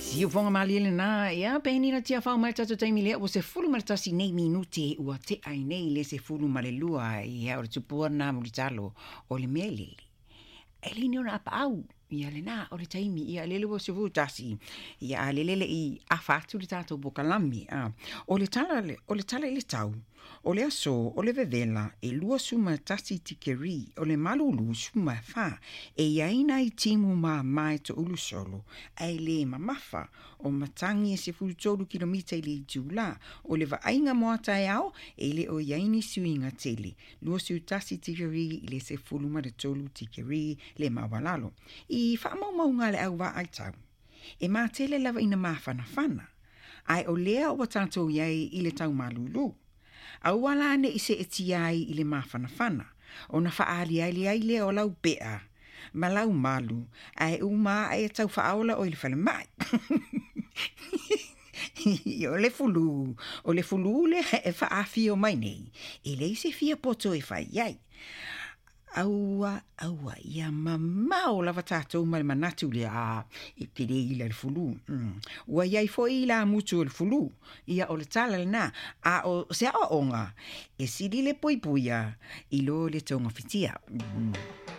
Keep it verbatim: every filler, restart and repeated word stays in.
Si o fonga mali le na, ia peni na tia whao mai tatu taimi lea, o se fulu maritasi nei minuti ua te ai nei le se fulu male lua, ia o le tupua na muritalo o le mea lili. E lini ona apa au, ia le na o le taimi, ia lele o se fulu tasi, ia lelele i awhatu le tato bokalami, o le tala le, o le tala i le tau, o le aso, o le vevela, e lua suma tasi tikeri, o le malulu suma fa, e iaina i timu ma mai to ulu solo, ai le mamafa, o matangi e se fulutolu kilomita i le tula, o le vaainga moata e ao, e le o iaini suinga tele, lua su tasi tikeri, le se fuluma de tolu tikeri, le mawalalo. I whaamau maunga le au wa ai tau. E mā tele lava ina mawhana whana, ai o lea o watato iai i le tau malulu. Au wala ne ise e tiai i le mawhana whana, o na whaali ai le ai le o lau bea, ma lau malu, ai u maa ai tau whaola o i le whale mai. O le fulu, o le fulu le e whaafi o mai nei, e le ise fia poto e whai iai. Aua, aua, ia mamau lava tātou mai manatu le a i te rei ila le fulu. Mm. Ua iai fo i la mutu o le fulu, ia o le tala le na, a o se a onga, e siri le poipuia, i lo le tonga fitia. Mm.